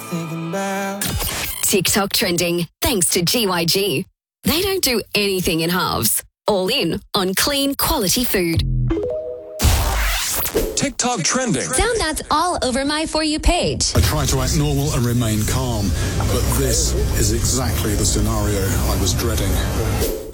thinking about. TikTok trending thanks to GYG. They don't do anything in halves. All in on clean, quality food. TikTok trending. Sound that's all over my For You page. I try to act normal and remain calm, but this is exactly the scenario I was dreading.